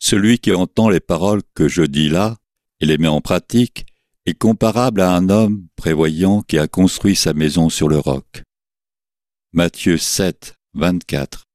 Celui qui entend les paroles que je dis là et les met en pratique est comparable à un homme prévoyant qui a construit sa maison sur le roc. Matthieu 7, 24.